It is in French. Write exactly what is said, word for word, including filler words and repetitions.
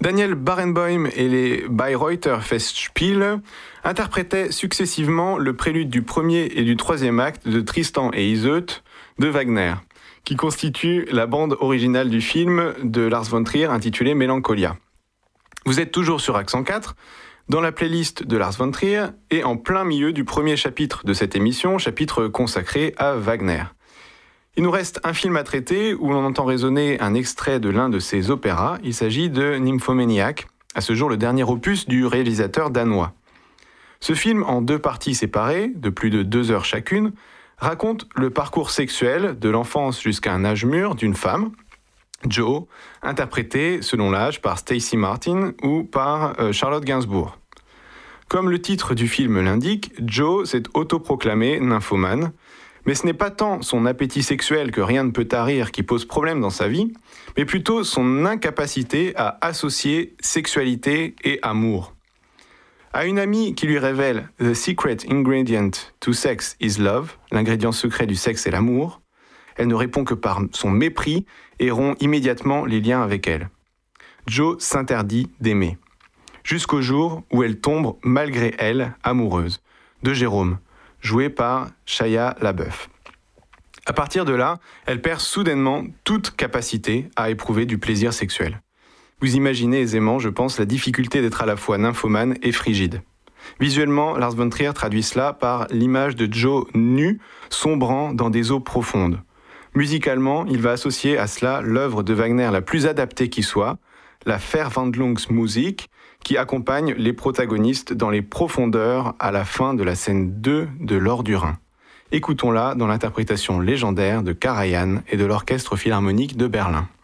Daniel Barenboim et les Bayreuther Festspiele interprétaient successivement le prélude du premier et du troisième acte de Tristan et Iseult de Wagner, qui constitue la bande originale du film de Lars von Trier intitulé Mélancolia. Vous êtes toujours sur Accent quatre, dans la playlist de Lars von Trier et en plein milieu du premier chapitre de cette émission, chapitre consacré à Wagner. Il nous reste un film à traiter où l'on entend résonner un extrait de l'un de ses opéras. Il s'agit de Nymphomaniac, à ce jour le dernier opus du réalisateur danois. Ce film, en deux parties séparées, de plus de deux heures chacune, raconte le parcours sexuel de l'enfance jusqu'à un âge mûr d'une femme, Jo, interprétée selon l'âge par Stacey Martin ou par euh, Charlotte Gainsbourg. Comme le titre du film l'indique, Jo s'est autoproclamée nymphomane, mais ce n'est pas tant son appétit sexuel que rien ne peut tarir qui pose problème dans sa vie, mais plutôt son incapacité à associer sexualité et amour. À une amie qui lui révèle « The secret ingredient to sex is love », l'ingrédient secret du sexe est l'amour, elle ne répond que par son mépris et rompt immédiatement les liens avec elle. Jo s'interdit d'aimer, jusqu'au jour où elle tombe malgré elle amoureuse de Jérôme, joué par Shia LaBeouf. À partir de là, elle perd soudainement toute capacité à éprouver du plaisir sexuel. Vous imaginez aisément, je pense, la difficulté d'être à la fois nymphomane et frigide. Visuellement, Lars von Trier traduit cela par l'image de Jo nue, sombrant dans des eaux profondes. Musicalement, il va associer à cela l'œuvre de Wagner la plus adaptée qui soit, la Verwandlungsmusik, qui accompagne les protagonistes dans les profondeurs à la fin de la scène deux de L'Or du Rhin. Écoutons-la dans l'interprétation légendaire de Karajan et de l'Orchestre Philharmonique de Berlin.